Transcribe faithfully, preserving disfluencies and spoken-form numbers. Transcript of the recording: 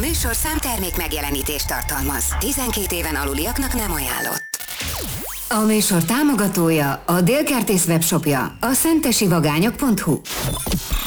műsorszám termék megjelenítést tartalmaz. tizenkét éven aluliaknak nem ajánlott. A műsor támogatója, a Dél Kertész webshopja, a szentesivagányok pont hu.